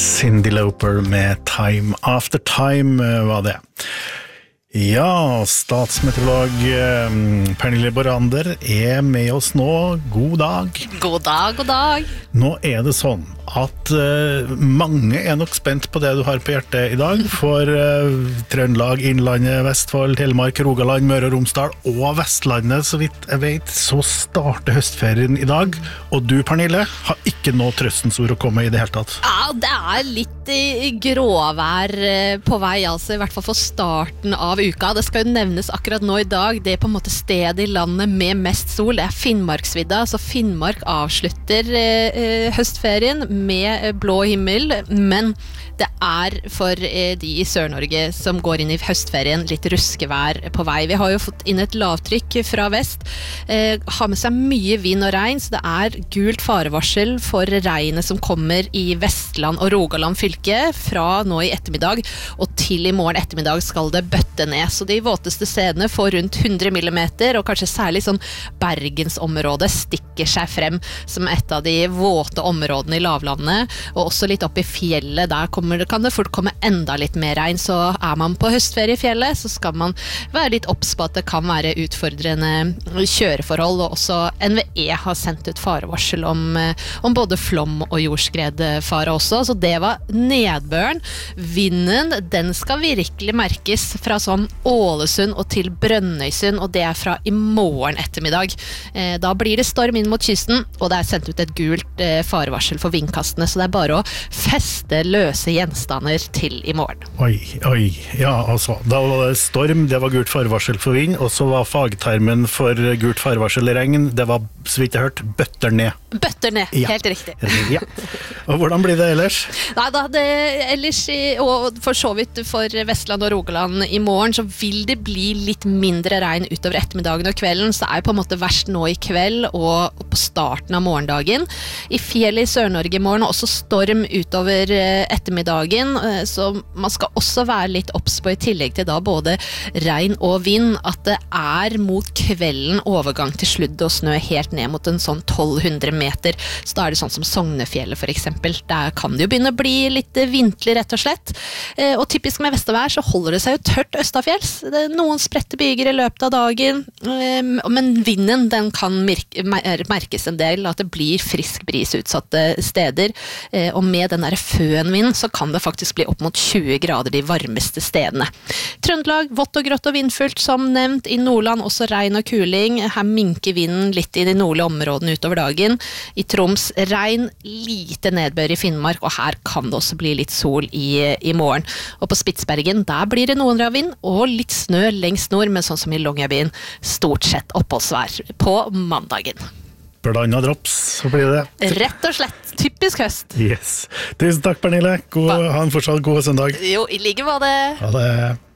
Cyndi Lauper med Time After Time var det. Ja, statsmeteorolog Pernille Borander med oss nå. God dag. God dag, god dag. Nå det sånn at mange nok spent på det du har på hjertet i dag, for Trøndelag, Innlandet, Vestfold, Telemark, Rogaland, Møre og Romsdal og Vestlandet, så vidt jeg vet, så starter høstferien i dag, og du, Pernille, har ikke noe trøstens ord å komme i det hele tatt. Ja, det litt gråvær på vei, altså, i hvert fall for starten av uka. Det skal jo nevnes akkurat nå i dag, det på en måte stedet i landet med mest sol, det Finnmarksvidda, så Finnmark avslutter høstferien med blå himmel, men det for de i Sør-Norge som går inn i høstferien litt ruskevær på vei. Vi har jo fått inn et lavtrykk fra vest, har med seg mye vind og regn, så det gult farevarsel for regnet som kommer i Vestland og Rogaland fylke fra nå i ettermiddag, og til i morgen ettermiddag skal det bøtte ned. Så de våteste stedene får rundt 100 millimeter, og kanskje særlig sånn Bergensområdet stikker seg frem som et av de våte områdene i lavlandet, og også litt opp i fjellet, der kan det fort komme enda litt mer regn, så man på høstferie i fjellet, så skal man være litt obs på at det kan være utfordrende kjøreforhold, og også NVE har sendt ut farevarsel om både flom og jordskredfare også, så det var nedbøren. Vinden, den skal virkelig merkes fra sånn Ålesund og til Brønnøysund, og det fra i morgen ettermiddag. Da blir det storm inn mot kysten, og det sendt ut et gult farevarsel for vindkastene, så det bare å feste løse gjenstander til i morgen. Oi, ja, altså, da var det storm, det var gult farevarsel for vind, og så var fagtermen for gult farevarsel i regn, det var, så vidt jeg hørt, bøtter ned. Bøtter ned, ja. Helt riktig. Ja. Og hvordan blir det ellers? Nei, da, ellers, og for så vidt for Vestland og Rogaland i morgen, så vil det bli litt mindre regn utover ettermiddagen og kvelden, så det på en måte verst nå i kveld og på starten av morgendagen. I fjellet i Sør-Norge i morgen, også storm utover ettermiddagen, så man skal også være litt obs på i tillegg til da både regn og vind, at det mot kvelden overgang til sludd og snø helt ned mot en sånn 1200 meter, så da det sånn som Sognefjellet for eksempel, der kan det jo begynne å bli litt vintlig rett og slett, og typisk med vestervær så holder det seg jo tørt østafjells, det noen spredte byger i løpet av dagen, men vinden den kan merkes en del, at det blir frisk bris utsatte steder, og med den der fønvind så kan det faktisk bli opp mot 20 grader de varmeste stedene. Trøndelag, vått og grått og vindfullt som nevnt, i Nordland også regn og kuling, her minker vinden litt i de nordlige områdene utover dagen, i Troms regn, lite nedbør i Finnmark, og her kan det også bli litt sol i morgen. Og på Spitsbergen, der blir det noen vind og litt snø lengst nord, men sånn som i Longyearbyen, stort sett oppholdsvær på mandagen. Blanda drops, så blir det. Rett og slett, typisk høst. Yes. Tusen takk, Pernille. Ha en fortsatt god søndag. Jo, i like måte. Ha det.